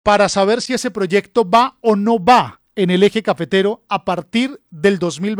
para saber si ese proyecto va o no va en el eje cafetero a partir del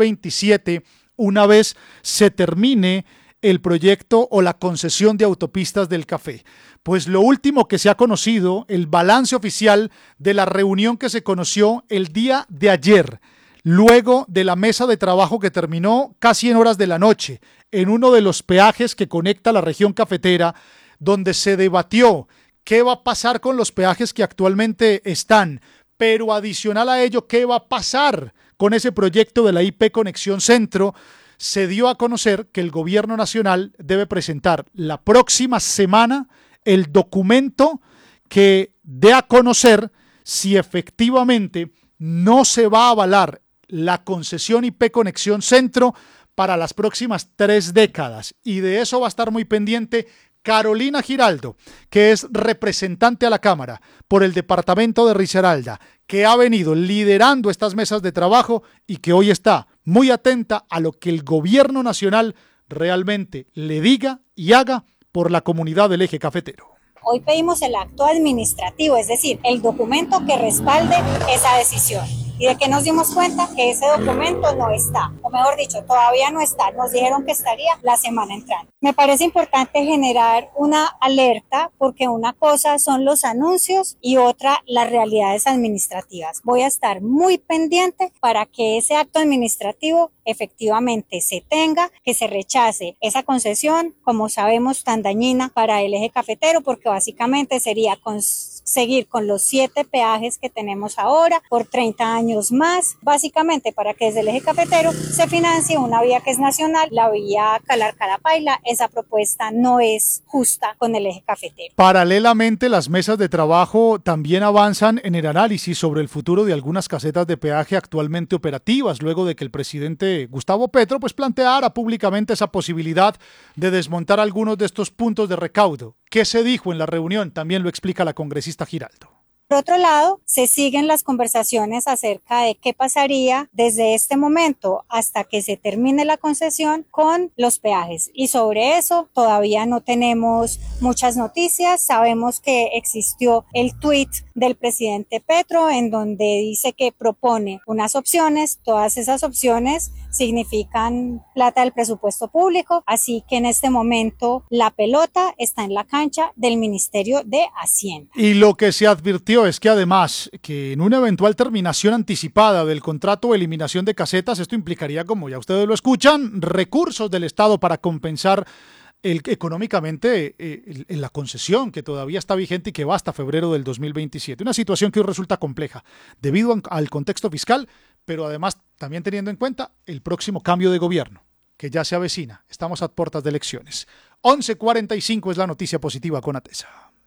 2027, una vez se termine el proyecto o la concesión de autopistas del café. Pues lo último que se ha conocido, el balance oficial de la reunión que se conoció el día de ayer, luego de la mesa de trabajo que terminó casi en horas de la noche, en uno de los peajes que conecta la región cafetera, donde se debatió qué va a pasar con los peajes que actualmente están, pero adicional a ello, qué va a pasar con ese proyecto de la IP Conexión Centro. Se dio a conocer que el gobierno nacional debe presentar la próxima semana el documento que dé a conocer si efectivamente no se va a avalar la concesión IP Conexión Centro para las próximas 3 décadas. Y de eso va a estar muy pendiente Carolina Giraldo, que es representante a la Cámara por el departamento de Risaralda, que ha venido liderando estas mesas de trabajo y que hoy está muy atenta a lo que el gobierno nacional realmente le diga y haga por la comunidad del eje cafetero. Hoy pedimos el acto administrativo, es decir, el documento que respalde esa decisión. ¿Y de qué nos dimos cuenta? Que ese documento no está, o mejor dicho, todavía no está. Nos dijeron que estaría la semana entrante. Me parece importante generar una alerta porque una cosa son los anuncios y otra las realidades administrativas. Voy a estar muy pendiente para que ese acto administrativo efectivamente se tenga, que se rechace esa concesión, como sabemos, tan dañina para el eje cafetero, porque básicamente sería seguir con los 7 peajes que tenemos ahora por 30 años más, básicamente para que desde el eje cafetero se financie una vía que es nacional, la vía Calar-Carapaila. Esa propuesta no es justa con el eje cafetero. Paralelamente, las mesas de trabajo también avanzan en el análisis sobre el futuro de algunas casetas de peaje actualmente operativas, luego de que el presidente Gustavo Petro planteara públicamente esa posibilidad de desmontar algunos de estos puntos de recaudo. ¿Qué se dijo en la reunión? También lo explica la congresista Giraldo. Por otro lado, se siguen las conversaciones acerca de qué pasaría desde este momento hasta que se termine la concesión con los peajes. Y sobre eso todavía no tenemos muchas noticias. Sabemos que existió el tuit del presidente Petro en donde dice que propone unas opciones. Todas esas opciones significan plata del presupuesto público. Así que en este momento la pelota está en la cancha del Ministerio de Hacienda. Y lo que se advirtió es que además que en una eventual terminación anticipada del contrato o eliminación de casetas, esto implicaría, como ya ustedes lo escuchan, recursos del Estado para compensar económicamente en la concesión que todavía está vigente y que va hasta febrero del 2027. Una situación que hoy resulta compleja debido al contexto fiscal, pero además también teniendo en cuenta el próximo cambio de gobierno que ya se avecina. Estamos a puertas de elecciones. 11:45 es la noticia positiva con Atesa.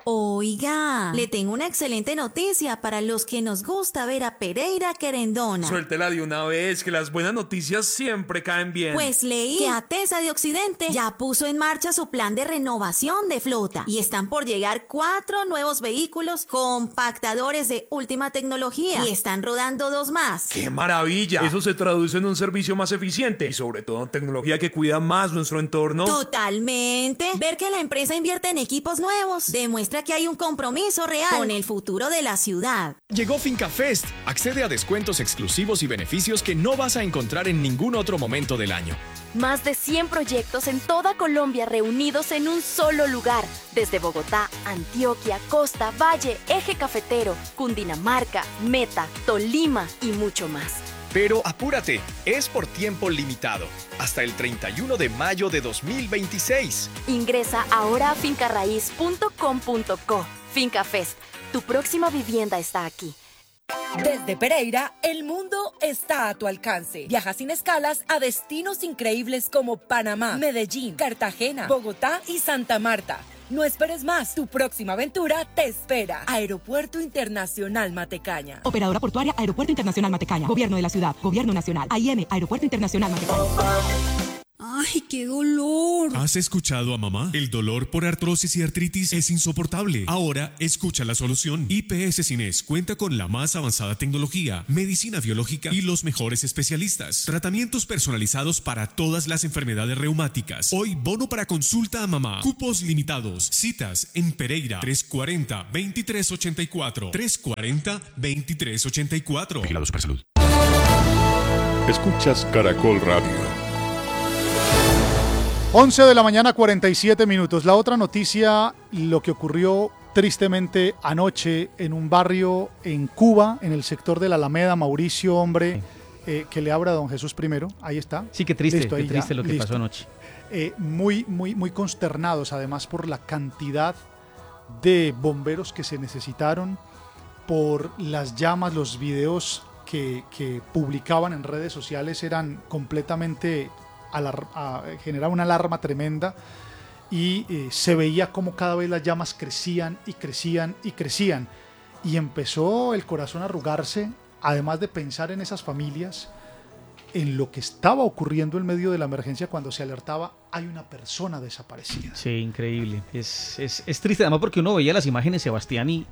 Oiga, le tengo una excelente noticia para los que nos gusta ver a Pereira Querendona. Suéltela de una vez, que las buenas noticias siempre caen bien. Pues leí que Atesa de Occidente ya puso en marcha su plan de renovación de flota y están por llegar 4 nuevos vehículos compactadores de última tecnología y están rodando 2 más. ¡Qué maravilla! Eso se traduce en un servicio más eficiente y sobre todo en tecnología que cuida más nuestro entorno. Totalmente. Ver que la empresa invierte en equipos nuevos demuestra que hay un compromiso real con el futuro de la ciudad. Llegó FincaFest. Accede a descuentos exclusivos y beneficios que no vas a encontrar en ningún otro momento del año. Más de 100 proyectos en toda Colombia reunidos en un solo lugar. Desde Bogotá, Antioquia, Costa, Valle, Eje Cafetero, Cundinamarca, Meta, Tolima y mucho más. Pero apúrate, es por tiempo limitado, hasta el 31 de mayo de 2026. Ingresa ahora a fincarraiz.com.co. FincaFest, tu próxima vivienda está aquí. Desde Pereira, el mundo está a tu alcance. Viaja sin escalas a destinos increíbles como Panamá, Medellín, Cartagena, Bogotá y Santa Marta. No esperes más, tu próxima aventura te espera. Aeropuerto Internacional Matecaña. Operadora portuaria Aeropuerto Internacional Matecaña. Gobierno de la ciudad. Gobierno nacional. AIM, Aeropuerto Internacional Matecaña. ¡Ay, qué dolor! ¿Has escuchado a mamá? El dolor por artrosis y artritis es insoportable. Ahora escucha la solución. IPS Cines cuenta con la más avanzada tecnología, medicina biológica y los mejores especialistas. Tratamientos personalizados para todas las enfermedades reumáticas. Hoy bono para consulta a mamá. Cupos limitados. Citas en Pereira 340-2384. 340-2384. Vigilado Supersalud. Escuchas Caracol Radio. 11 de la mañana, 47 minutos. La otra noticia, lo que ocurrió tristemente anoche en un barrio en Cuba, en el sector de la Alameda. Mauricio, hombre, que le abra a don Jesús primero. Ahí está. Sí, qué triste, Listo, qué triste ya, lo que listo. pasó anoche. Muy consternados, además, por la cantidad de bomberos que se necesitaron, por las llamas, los videos que publicaban en redes sociales eran completamente... generaba una alarma tremenda y se veía como cada vez las llamas crecían y crecían y crecían, y empezó el corazón a arrugarse, además de pensar en esas familias, en lo que estaba ocurriendo en medio de la emergencia cuando se alertaba hay una persona desaparecida. Sí, increíble, es triste, además porque uno veía las imágenes, Sebastián, y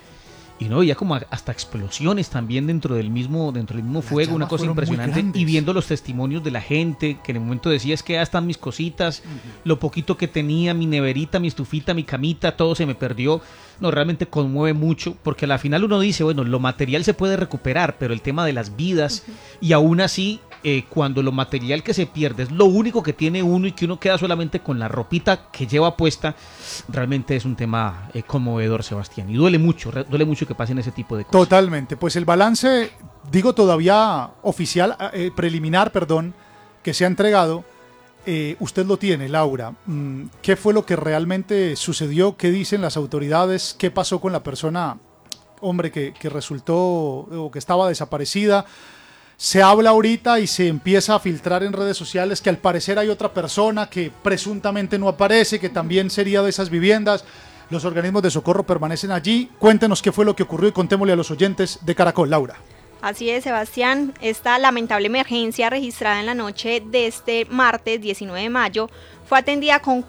no veía como hasta explosiones también dentro del mismo fuego, una cosa impresionante, y viendo los testimonios de la gente que en el momento decía, es que ya están mis cositas, lo poquito que tenía, mi neverita, mi estufita, mi camita, todo se me perdió. No, realmente conmueve mucho, porque al final uno dice, bueno, lo material se puede recuperar, pero el tema de las vidas, y aún así, cuando lo material que se pierde es lo único que tiene uno y que uno queda solamente con la ropita que lleva puesta, realmente es un tema conmovedor, Sebastián, y duele mucho que pasen ese tipo de cosas. Totalmente, pues el balance, digo todavía oficial, preliminar, que se ha entregado, usted lo tiene, Laura. ¿Qué fue lo que realmente sucedió? ¿Qué dicen las autoridades? ¿Qué pasó con la persona, hombre, que resultó o que estaba desaparecida? Se habla ahorita y se empieza a filtrar en redes sociales que al parecer hay otra persona que presuntamente no aparece, que también sería de esas viviendas. Los organismos de socorro permanecen allí. Cuéntenos qué fue lo que ocurrió y contémosle a los oyentes de Caracol. Laura. Así es, Sebastián. Esta lamentable emergencia registrada en la noche de este martes 19 de mayo fue atendida con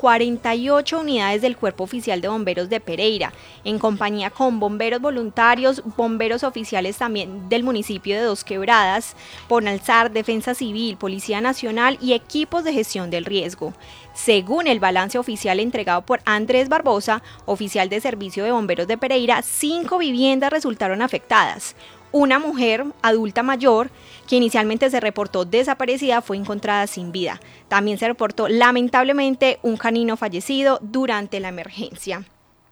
48 unidades del Cuerpo Oficial de Bomberos de Pereira, en compañía con bomberos voluntarios, bomberos oficiales también del municipio de Dos Quebradas, Ponalzar, Defensa Civil, Policía Nacional y equipos de gestión del riesgo. Según el balance oficial entregado por Andrés Barbosa, oficial de Servicio de Bomberos de Pereira, 5 viviendas resultaron afectadas. Una mujer adulta mayor que inicialmente se reportó desaparecida fue encontrada sin vida. También se reportó lamentablemente un canino fallecido durante la emergencia.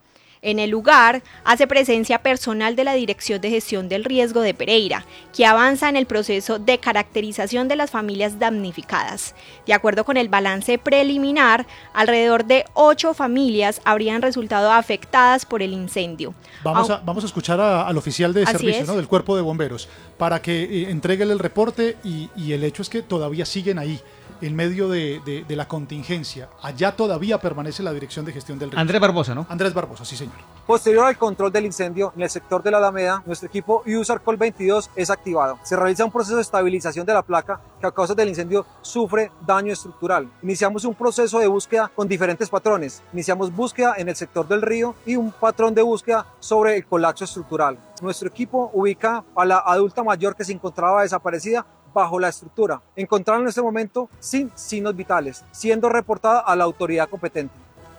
En el lugar hace presencia personal de la Dirección de Gestión del Riesgo de Pereira, que avanza en el proceso de caracterización de las familias damnificadas. De acuerdo con el balance preliminar, alrededor de 8 familias habrían resultado afectadas por el incendio. Vamos a escuchar al oficial de servicio, ¿no?, del Cuerpo de Bomberos, para que entregue el reporte, y el hecho es que todavía siguen ahí, en medio de la contingencia. Allá todavía permanece la Dirección de Gestión del Riesgo. Andrés Barbosa, ¿no? Andrés Barbosa, sí señor. Posterior al control del incendio en el sector de la Alameda, nuestro equipo USARCOL 22 es activado. Se realiza un proceso de estabilización de la placa que a causa del incendio sufre daño estructural. Iniciamos un proceso de búsqueda con diferentes patrones. Iniciamos búsqueda en el sector del río y un patrón de búsqueda sobre el colapso estructural. Nuestro equipo ubica a la adulta mayor que se encontraba desaparecida bajo la estructura, encontrada en este momento sin signos vitales, siendo reportada a la autoridad competente.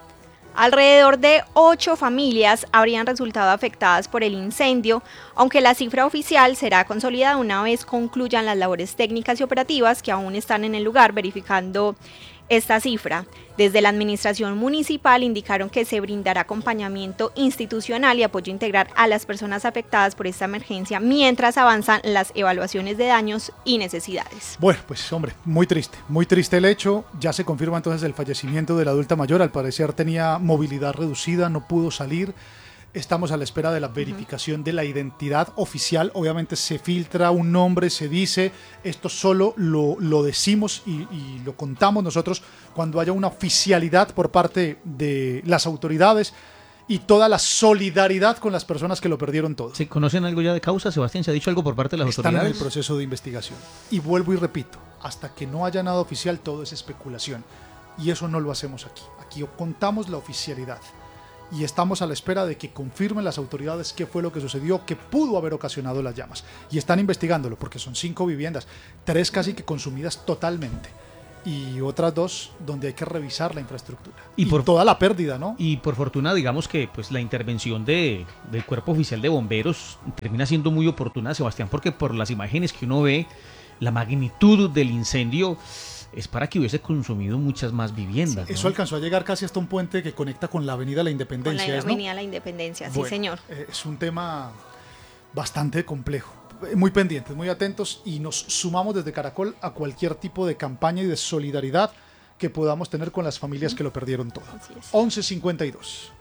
Alrededor de 8 familias habrían resultado afectadas por el incendio, aunque la cifra oficial será consolidada una vez concluyan las labores técnicas y operativas que aún están en el lugar verificando esta cifra. Desde la administración municipal indicaron que se brindará acompañamiento institucional y apoyo integral a las personas afectadas por esta emergencia mientras avanzan las evaluaciones de daños y necesidades. Bueno, pues hombre, muy triste el hecho. Ya se confirma entonces el fallecimiento de la adulta mayor. Al parecer tenía movilidad reducida, no pudo salir. Estamos a la espera de la verificación de la identidad oficial. Obviamente se filtra un nombre, se dice, esto solo lo decimos y lo contamos nosotros cuando haya una oficialidad por parte de las autoridades y toda la solidaridad con las personas que lo perdieron todo. ¿Se conocen algo ya de causa, Sebastián? ¿Se ha dicho algo por parte de las autoridades? Están en el proceso de investigación. Y vuelvo y repito, hasta que no haya nada oficial todo es especulación. Y eso no lo hacemos aquí. Aquí contamos la oficialidad. Y estamos a la espera de que confirmen las autoridades qué fue lo que sucedió, que pudo haber ocasionado las llamas. Y están investigándolo porque son 5 viviendas, 3 casi que consumidas totalmente. Y otras 2 donde hay que revisar la infraestructura. Y por toda la pérdida, ¿no? Y por fortuna, digamos que pues la intervención del Cuerpo Oficial de Bomberos termina siendo muy oportuna, Sebastián, porque por las imágenes que uno ve, la magnitud del incendio es para que hubiese consumido muchas más viviendas. Sí, eso, ¿no? Alcanzó a llegar casi hasta un puente que conecta con la Avenida La Independencia. Con la Avenida ¿no? La Independencia, bueno, sí señor. Es un tema bastante complejo. Muy pendientes, muy atentos, y nos sumamos desde Caracol a cualquier tipo de campaña y de solidaridad que podamos tener con las familias que lo perdieron todo. 11:52.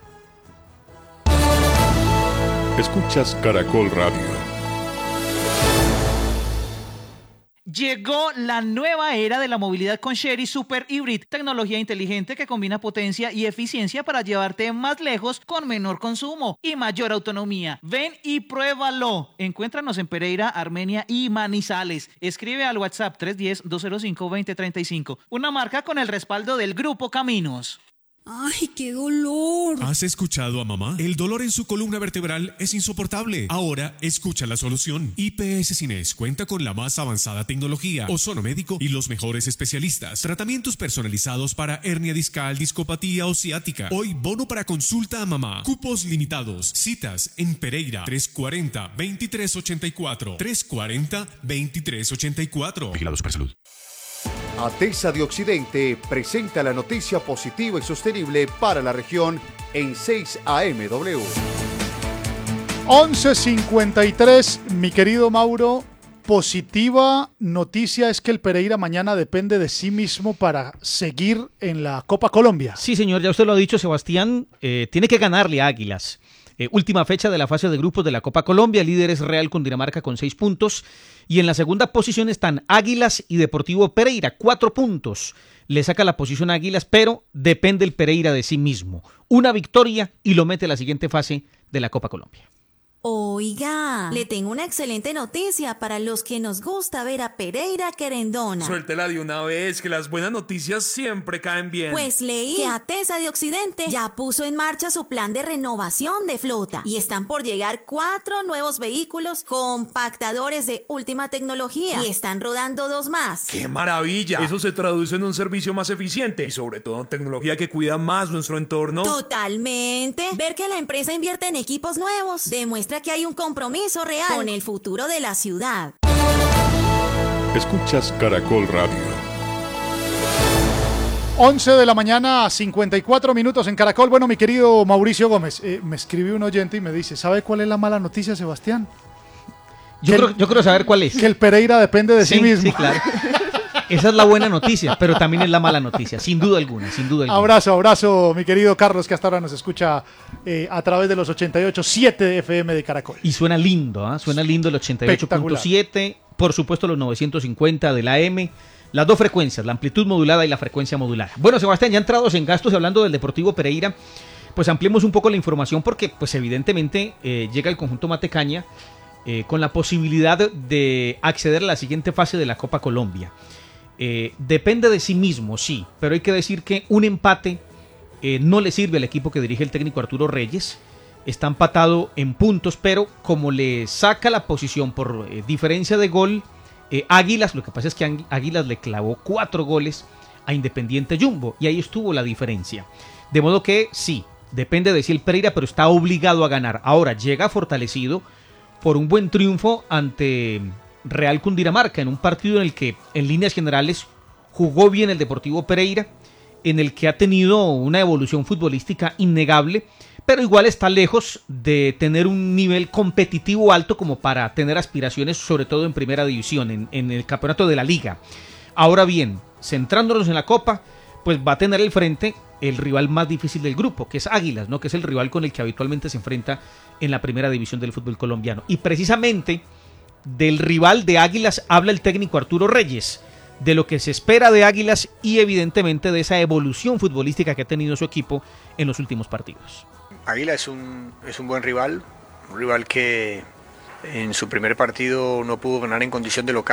Escuchas Caracol Radio. Llegó la nueva era de la movilidad con Sherry Super Hybrid, tecnología inteligente que combina potencia y eficiencia para llevarte más lejos con menor consumo y mayor autonomía. Ven y pruébalo. Encuéntranos en Pereira, Armenia y Manizales. Escribe al WhatsApp 310-205-2035. Una marca con el respaldo del Grupo Caminos. ¡Ay, qué dolor! ¿Has escuchado a mamá? El dolor en su columna vertebral es insoportable. Ahora escucha la solución. IPS Cines cuenta con la más avanzada tecnología, ozonomédico y los mejores especialistas. Tratamientos personalizados para hernia discal, discopatía o ciática. Hoy bono para consulta a mamá. Cupos limitados. Citas en Pereira 340-2384. 340-2384. Vigilado Supersalud. ATESA de Occidente presenta la noticia positiva y sostenible para la región en 6 AMW. 11:53, mi querido Mauro. Positiva noticia es que el Pereira mañana depende de sí mismo para seguir en la Copa Colombia. Sí, señor, ya usted lo ha dicho, Sebastián. Tiene que ganarle a Águilas. Última fecha de la fase de grupos de la Copa Colombia. Líder es Real Cundinamarca con 6 puntos. Y en la segunda posición están Águilas y Deportivo Pereira, 4 puntos. Le saca la posición a Águilas, pero depende el Pereira de sí mismo. Una victoria y lo mete a la siguiente fase de la Copa Colombia. Oiga, le tengo una excelente noticia para los que nos gusta ver a Pereira querendona. Suéltela de una vez, que las buenas noticias siempre caen bien. Pues leí que ATESA de Occidente ya puso en marcha su plan de renovación de flota y están por llegar 4 nuevos vehículos compactadores de última tecnología y están rodando 2 más. ¡Qué maravilla! Eso se traduce en un servicio más eficiente y sobre todo en tecnología que cuida más nuestro entorno. Totalmente. Ver que la empresa invierte en equipos nuevos demuestra que hay un compromiso real con el futuro de la ciudad. Escuchas Caracol Radio. 11 de la mañana, 54 minutos en Caracol. Bueno, mi querido Mauricio Gómez, me escribe un oyente y me dice, ¿sabe cuál es la mala noticia, Sebastián? Yo creo saber cuál es. Que el Pereira depende de sí mismo. Sí, claro. Esa es la buena noticia, pero también es la mala noticia, sin duda alguna, sin duda alguna. Abrazo, mi querido Carlos, que hasta ahora nos escucha a través de los 88.7 de FM de Caracol. Y suena lindo, ¿eh? Suena lindo el 88.7, por supuesto los 950 de la AM, las 2 frecuencias, la amplitud modulada y la frecuencia modulada. Bueno, Sebastián, ya entrados en gastos y hablando del Deportivo Pereira, pues ampliemos un poco la información porque, pues evidentemente, llega el conjunto Matecaña con la posibilidad de acceder a la siguiente fase de la Copa Colombia. Depende de sí mismo, sí, pero hay que decir que un empate no le sirve al equipo que dirige el técnico Arturo Reyes. Está empatado en puntos, pero como le saca la posición por diferencia de gol, Águilas, lo que pasa es que Águilas le clavó 4 goles a Independiente Jumbo y ahí estuvo la diferencia. De modo que sí, depende de sí el Pereira, pero está obligado a ganar. Ahora llega fortalecido por un buen triunfo ante Real Cundinamarca, en un partido en el que en líneas generales jugó bien el Deportivo Pereira, en el que ha tenido una evolución futbolística innegable, pero igual está lejos de tener un nivel competitivo alto como para tener aspiraciones, sobre todo en primera división, en el campeonato de la liga. Ahora bien, centrándonos en la Copa, pues va a tener al frente el rival más difícil del grupo, que es Águilas, ¿no? Que es el rival con el que habitualmente se enfrenta en la primera división del fútbol colombiano. Y precisamente del rival de Águilas habla el técnico Arturo Reyes, de lo que se espera de Águilas y evidentemente de esa evolución futbolística que ha tenido su equipo en los últimos partidos. Águila es un buen rival, un rival que en su primer partido no pudo ganar en condición de local,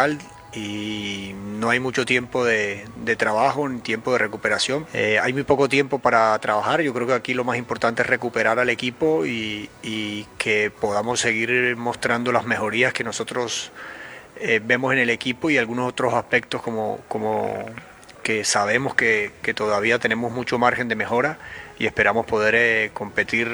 y no hay mucho tiempo de trabajo ni tiempo de recuperación. Hay muy poco tiempo para trabajar. Yo creo que aquí lo más importante es recuperar al equipo y que podamos seguir mostrando las mejorías que nosotros vemos en el equipo y algunos otros aspectos como que sabemos que todavía tenemos mucho margen de mejora y esperamos poder competir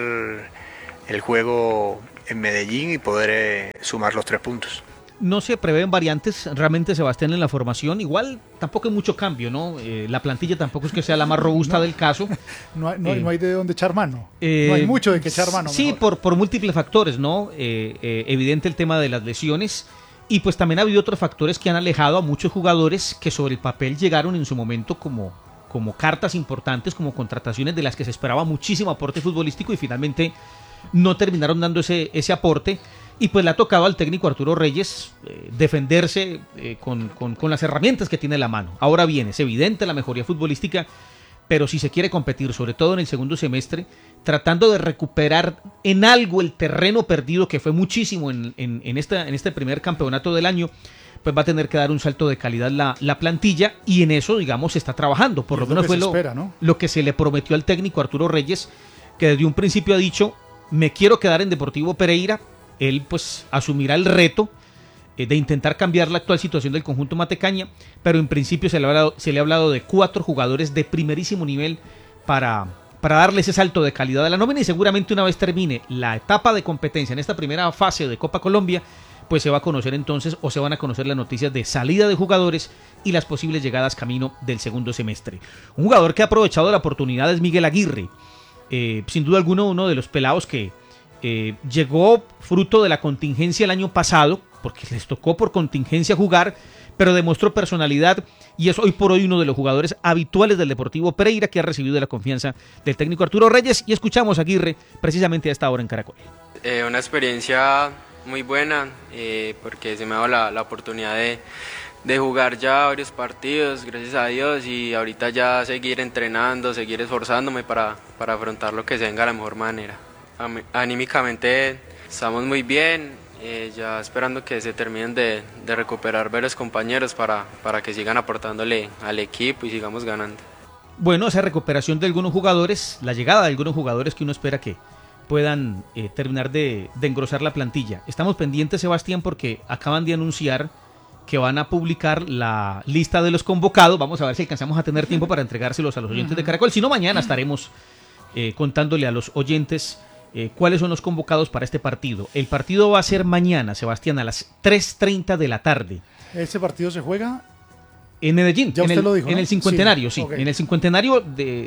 el juego en Medellín y poder sumar los 3 puntos. No se prevén variantes realmente, Sebastián, en la formación. Igual tampoco hay mucho cambio, ¿no? La plantilla tampoco es que sea la más robusta del caso. No hay de dónde echar mano. No hay mucho de que echar mano. Sí, por múltiples factores, ¿no? Evidente el tema de las lesiones. Y pues también ha habido otros factores que han alejado a muchos jugadores que sobre el papel llegaron en su momento como cartas importantes, como contrataciones de las que se esperaba muchísimo aporte futbolístico y finalmente no terminaron dando ese aporte. Y pues le ha tocado al técnico Arturo Reyes defenderse con las herramientas que tiene a la mano. Ahora bien, es evidente la mejoría futbolística, pero si se quiere competir, sobre todo en el segundo semestre, tratando de recuperar en algo el terreno perdido, que fue muchísimo en este primer campeonato del año, pues va a tener que dar un salto de calidad la plantilla, y en eso, digamos, se está trabajando. Por lo menos fue lo que se le prometió al técnico Arturo Reyes, que desde un principio ha dicho: me quiero quedar en Deportivo Pereira. Él pues asumirá el reto de intentar cambiar la actual situación del conjunto Matecaña, pero en principio se le ha hablado de 4 jugadores de primerísimo nivel para darle ese salto de calidad a la nómina, y seguramente una vez termine la etapa de competencia en esta primera fase de Copa Colombia, pues se va a conocer entonces, o se van a conocer las noticias de salida de jugadores y las posibles llegadas camino del segundo semestre. Un jugador que ha aprovechado la oportunidad es Miguel Aguirre, sin duda alguna uno de los pelados que llegó fruto de la contingencia el año pasado, porque les tocó por contingencia jugar, pero demostró personalidad y es hoy por hoy uno de los jugadores habituales del Deportivo Pereira, que ha recibido la confianza del técnico Arturo Reyes, y escuchamos a Aguirre precisamente a esta hora en Caracol. Una experiencia muy buena, porque se me ha dado la oportunidad de jugar ya varios partidos, gracias a Dios, y ahorita ya seguir entrenando, seguir esforzándome para afrontar lo que se venga de la mejor manera. Anímicamente estamos muy bien, ya esperando que se terminen de recuperar varios compañeros para que sigan aportándole al equipo y sigamos ganando. Bueno, esa recuperación de algunos jugadores, la llegada de algunos jugadores que uno espera que puedan terminar de engrosar la plantilla. Estamos pendientes, Sebastián, porque acaban de anunciar que van a publicar la lista de los convocados. Vamos a ver si alcanzamos a tener tiempo para entregárselos a los oyentes de Caracol. Si no, mañana estaremos contándole a los oyentes cuáles son los convocados para este partido. El partido va a ser mañana, Sebastián, a las 3:30 de la tarde. ¿Ese partido se juega? En Medellín, ya usted lo dijo, en ¿no? el Cincuentenario, sí. Okay. En el Cincuentenario,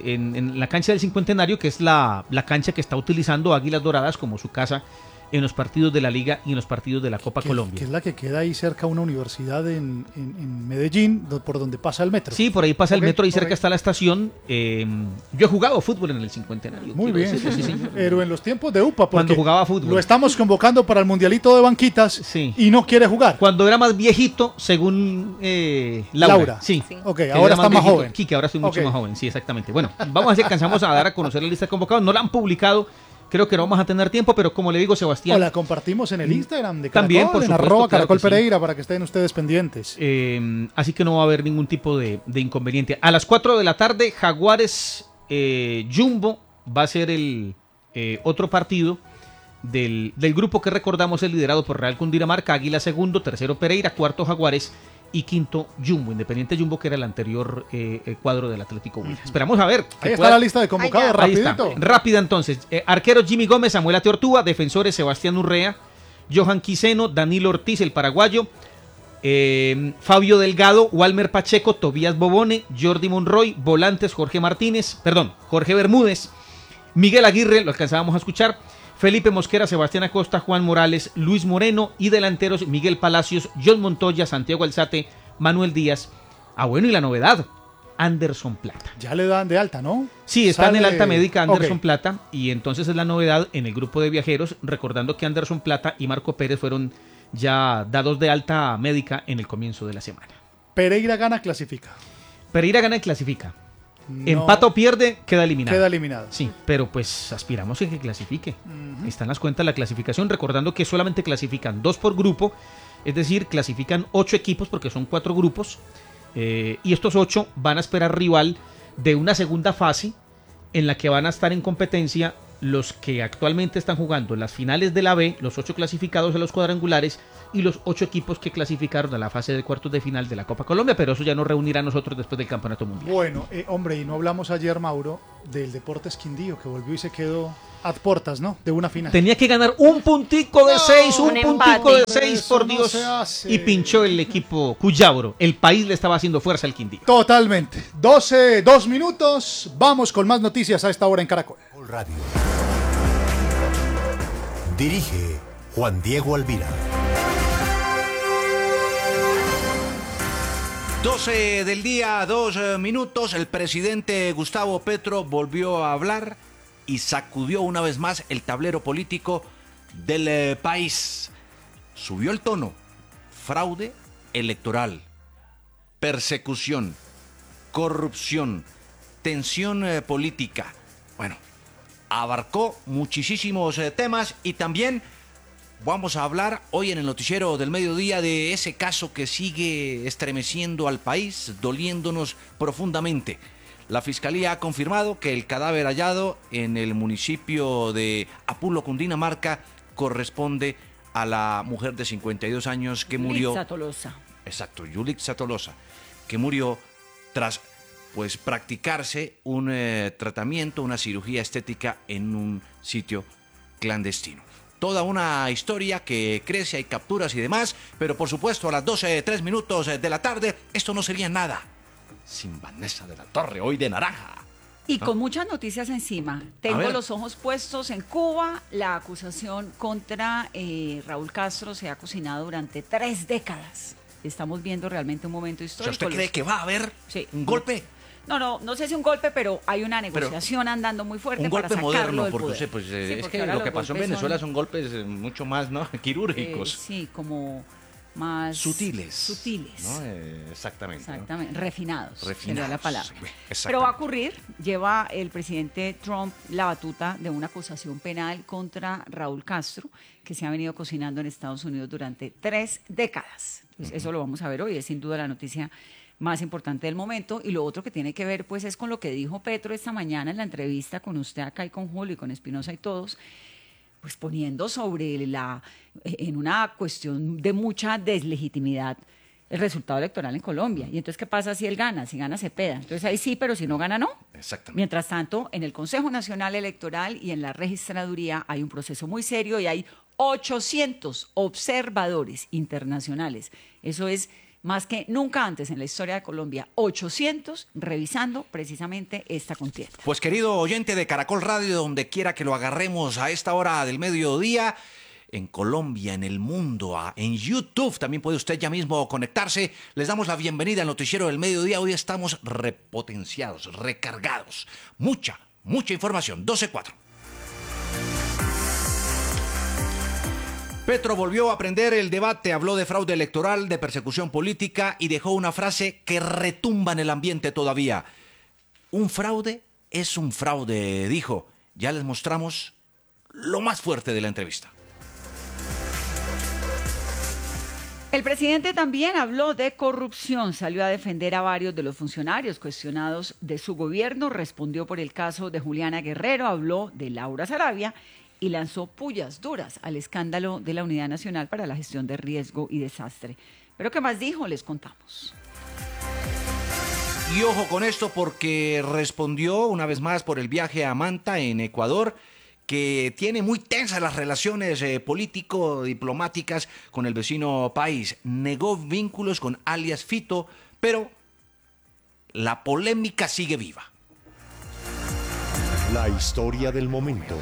en la cancha del Cincuentenario, que es la cancha que está utilizando Águilas Doradas como su casa en los partidos de la Liga y en los partidos de la Copa Colombia. Que es la que queda ahí cerca a una universidad en Medellín, por donde pasa el metro. Sí, por ahí pasa el metro, ahí cerca está la estación. Yo he jugado fútbol en el Cincuentenario. Muy bien, sí. Pero en los tiempos de UPA, cuando jugaba fútbol. Lo estamos convocando para el Mundialito de Banquitas, sí, y no quiere jugar. Cuando era más viejito, según Laura. Sí. Ok, ahora está más joven. Quique, ahora estoy mucho más joven, sí, exactamente. Bueno, vamos a ver si alcanzamos a dar a conocer la lista de convocados. No la han publicado. Creo que no vamos a tener tiempo, pero como le digo, Sebastián... O la compartimos en el Instagram de Caracol, también, por supuesto, en @Caracol Pereira, para que estén ustedes pendientes. Así que no va a haber ningún tipo de inconveniente. A las 4 de la tarde, Jaguares Jumbo va a ser el otro partido del grupo que recordamos es liderado por Real Cundinamarca, Águila segundo, tercero Pereira, cuarto Jaguares y quinto Jumbo, Independiente Jumbo, que era el anterior cuadro del Atlético Huila. Esperamos a ver. Ahí está la lista de convocados, rapidito. Rápida entonces. Arqueros Jimmy Gómez, Samuel Ateortúa, defensores Sebastián Urrea, Johan Quiseno, Danilo Ortiz, el paraguayo, Fabio Delgado, Walmer Pacheco, Tobías Bobone, Jordi Monroy, volantes Jorge Bermúdez, Miguel Aguirre, lo alcanzábamos a escuchar, Felipe Mosquera, Sebastián Acosta, Juan Morales, Luis Moreno, y delanteros Miguel Palacios, John Montoya, Santiago Alzate, Manuel Díaz. Bueno, y la novedad, Anderson Plata. Ya le dan de alta, ¿no? Sí, está en el alta médica Anderson Plata, y entonces es la novedad en el grupo de viajeros, recordando que Anderson Plata y Marco Pérez fueron ya dados de alta médica en el comienzo de la semana. Pereira gana, clasifica. Pereira gana y clasifica. No. Empata o pierde, queda eliminado. Queda eliminado. Sí, pero pues aspiramos a que clasifique. Están las cuentas de la clasificación, recordando que solamente clasifican 2 por grupo Es decir, clasifican 8 equipos porque son 4 grupos, y estos 8 van a esperar rival de una segunda fase en la que van a estar en competencia los que actualmente están jugando en las finales de la B, los 8 clasificados a los cuadrangulares y los 8 equipos que clasificaron a la fase de cuartos de final de la Copa Colombia, pero eso ya nos reunirá a nosotros después del Campeonato Mundial. Bueno, hombre, y no hablamos ayer, Mauro, del Deportes Quindío, que volvió y se quedó a puertas, ¿no? De una final. Tenía que ganar un puntico de 6, un puntico de 6, por no Dios, y pinchó el equipo Cuyabro. El país le estaba haciendo fuerza al Quindío. Totalmente. 2 minutos, vamos con más noticias a esta hora en Caracol Radio. Dirige Juan Diego Alvira. 12 del día, 2 minutos. El presidente Gustavo Petro volvió a hablar y sacudió una vez más el tablero político del país. Subió el tono. Fraude electoral, persecución, corrupción, tensión política. Bueno, abarcó muchísimos temas y también vamos a hablar hoy en el noticiero del mediodía de ese caso que sigue estremeciendo al país, doliéndonos profundamente. La Fiscalía ha confirmado que el cadáver hallado en el municipio de Apulo, Cundinamarca, corresponde a la mujer de 52 años que murió. Yulixa Tolosa. Exacto, Yulixa Tolosa, que murió tras practicarse un tratamiento, una cirugía estética en un sitio clandestino. Toda una historia que crece, hay capturas y demás, pero por supuesto a las 12:03 minutos de la tarde, esto no sería nada sin Vanessa de la Torre, hoy de naranja. Y con muchas noticias encima. Tengo los ojos puestos en Cuba. La acusación contra Raúl Castro se ha cocinado durante 3 décadas. Estamos viendo realmente un momento histórico. ¿Usted cree que va a haber un golpe? No sé si un golpe, pero hay una negociación andando muy fuerte para sacarlo moderno, del porque poder. pues, Sí, es que lo que pasó en Venezuela son golpes mucho más, ¿no?, quirúrgicos. Sí, como más sutiles. ¿No? Exactamente. Refinados. Sería la palabra. Sí, pero va a ocurrir. Lleva el presidente Trump la batuta de una acusación penal contra Raúl Castro, que se ha venido cocinando en Estados Unidos durante 3 décadas. Entonces, eso lo vamos a ver hoy. Es sin duda la noticia más importante del momento. Y lo otro que tiene que ver pues es con lo que dijo Petro esta mañana en la entrevista con usted acá y con Julio y con Espinosa y todos, pues poniendo sobre en una cuestión de mucha deslegitimidad el resultado electoral en Colombia. Y entonces, ¿qué pasa si él gana? Si gana, Cepeda. Entonces ahí sí, pero si no gana, no. Exactamente. Mientras tanto, en el Consejo Nacional Electoral y en la registraduría hay un proceso muy serio y hay 800 observadores internacionales. Eso es más que nunca antes en la historia de Colombia, 800 revisando precisamente esta contienda. Pues querido oyente de Caracol Radio, donde quiera que lo agarremos a esta hora del mediodía, en Colombia, en el mundo, en YouTube, también puede usted ya mismo conectarse. Les damos la bienvenida al noticiero del mediodía. Hoy estamos repotenciados, recargados. Mucha información. 12:04. Petro volvió a prender el debate, habló de fraude electoral, de persecución política y dejó una frase que retumba en el ambiente todavía. Un fraude es un fraude, dijo. Ya les mostramos lo más fuerte de la entrevista. El presidente también habló de corrupción, salió a defender a varios de los funcionarios cuestionados de su gobierno, respondió por el caso de Juliana Guerrero, habló de Laura Sarabia y lanzó pullas duras al escándalo de la Unidad Nacional para la Gestión de Riesgo y Desastre. Pero ¿qué más dijo? Les contamos. Y ojo con esto porque respondió una vez más por el viaje a Manta en Ecuador, que tiene muy tensas las relaciones político-diplomáticas con el vecino país. Negó vínculos con alias Fito, pero la polémica sigue viva. La historia del momento.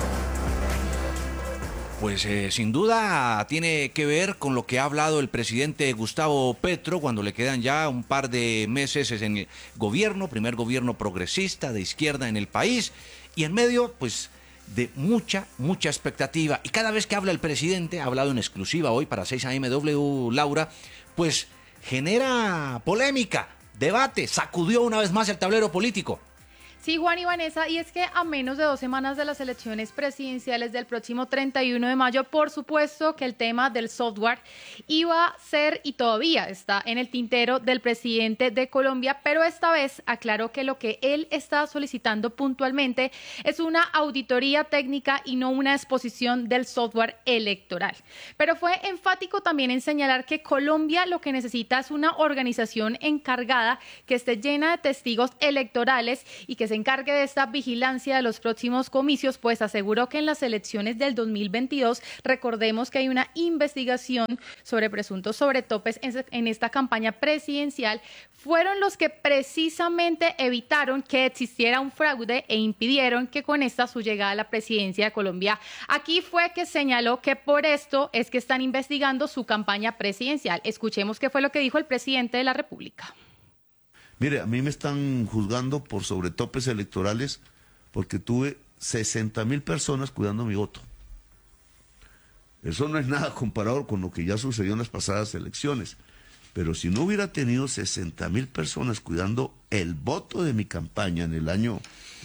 Pues sin duda tiene que ver con lo que ha hablado el presidente Gustavo Petro cuando le quedan ya un par de meses en el gobierno, primer gobierno progresista de izquierda en el país, y en medio pues de mucha expectativa. Y cada vez que habla el presidente, ha hablado en exclusiva hoy para 6am Laura, pues genera polémica, debate, sacudió una vez más el tablero político. Sí, Juan y Vanessa, y es que a menos de 2 semanas de las elecciones presidenciales del próximo 31 de mayo, por supuesto que el tema del software iba a ser y todavía está en el tintero del presidente de Colombia, pero esta vez aclaró que lo que él está solicitando puntualmente es una auditoría técnica y no una exposición del software electoral. Pero fue enfático también en señalar que Colombia lo que necesita es una organización encargada que esté llena de testigos electorales y que se encargue de esta vigilancia de los próximos comicios, pues aseguró que en las elecciones del 2022, recordemos que hay una investigación sobre presuntos sobretopes en esta campaña presidencial, fueron los que precisamente evitaron que existiera un fraude e impidieron que con esta su llegada a la presidencia de Colombia. Aquí fue que señaló que por esto es que están investigando su campaña presidencial. Escuchemos qué fue lo que dijo el presidente de la República. Mire, a mí me están juzgando por sobretopes electorales porque tuve 60,000 personas cuidando mi voto. Eso no es nada comparado con lo que ya sucedió en las pasadas elecciones. Pero si no hubiera tenido 60,000 personas cuidando el voto de mi campaña en el año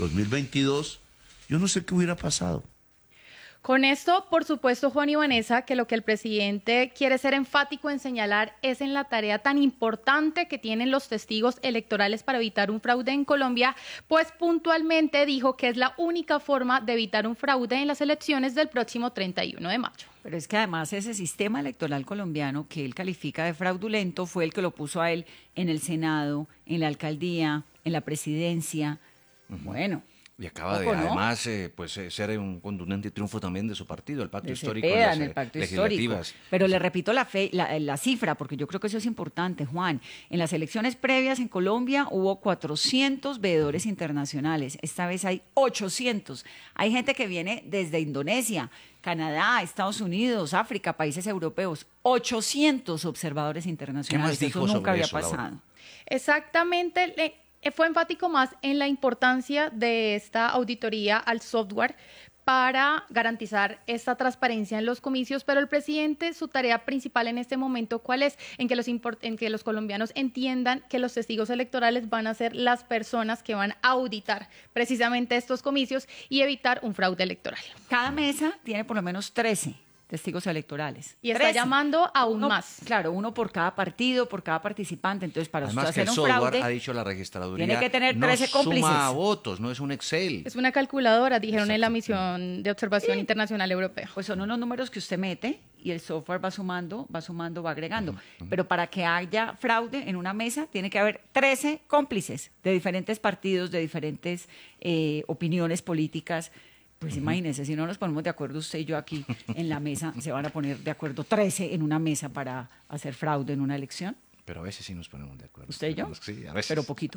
2022, yo no sé qué hubiera pasado. Con esto, por supuesto, Juan y Vanessa, que lo que el presidente quiere ser enfático en señalar es en la tarea tan importante que tienen los testigos electorales para evitar un fraude en Colombia, pues puntualmente dijo que es la única forma de evitar un fraude en las elecciones del próximo 31 de mayo. Pero es que además ese sistema electoral colombiano que él califica de fraudulento fue el que lo puso a él en el Senado, en la alcaldía, en la presidencia. Bueno. Y acaba de, además, ser un contundente triunfo también de su partido, el pacto histórico en el pacto histórico. Pero le repito la cifra, porque yo creo que eso es importante, Juan. En las elecciones previas en Colombia hubo 400 veedores internacionales. Esta vez hay 800. Hay gente que viene desde Indonesia, Canadá, Estados Unidos, África, países europeos. 800 observadores internacionales. ¿Qué más dijo eso nunca sobre había eso, pasado. Laura? Exactamente. Fue enfático más en la importancia de esta auditoría al software para garantizar esta transparencia en los comicios, pero el presidente, su tarea principal en este momento, ¿cuál es? En que los colombianos entiendan que los testigos electorales van a ser las personas que van a auditar precisamente estos comicios y evitar un fraude electoral. Cada mesa tiene por lo menos 13 testigos electorales. Y está llamando aún más. Claro, uno por cada partido, por cada participante. Entonces, para además usted hacer un fraude, software, ha dicho la registraduría, tiene que tener 13 cómplices. No suma votos, no es un Excel. Es una calculadora, dijeron en la misión de observación internacional europea. Pues son unos números que usted mete y el software va sumando, va agregando. Pero para que haya fraude en una mesa, tiene que haber 13 cómplices de diferentes partidos, de diferentes opiniones políticas. Pues imagínense, si no nos ponemos de acuerdo usted y yo aquí en la mesa, se van a poner de acuerdo 13 en una mesa para hacer fraude en una elección. Pero a veces sí nos ponemos de acuerdo. ¿Usted y yo? Sí, a veces. Pero poquito.